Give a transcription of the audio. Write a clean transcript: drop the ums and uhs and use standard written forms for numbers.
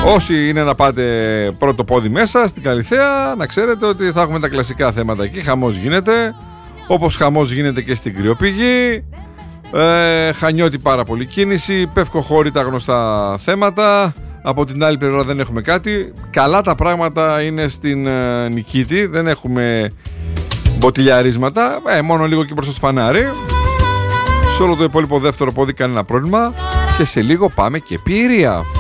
Όσοι είναι να πάτε πρώτο πόδι μέσα στην Καλιθέα, να ξέρετε ότι θα έχουμε τα κλασικά θέματα εκεί. Χαμός γίνεται, όπως χαμός γίνεται και στην Κρυοπηγή. Χανιώτη πάρα πολύ κίνηση, Πευκοχώρη τα γνωστά θέματα. Από την άλλη πλευρά δεν έχουμε κάτι. Καλά τα πράγματα είναι στην Νικήτη, δεν έχουμε μποτιλιαρίσματα, μόνο λίγο και μπροστά στο φανάρι. Σε όλο το υπόλοιπο δεύτερο πόδι κανένα πρόβλημα. Και σε λίγο πάμε και Πύρια.